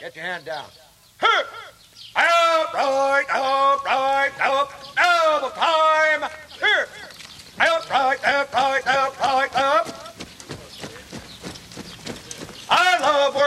Get your hand down. Up, right, up, right, up, double time.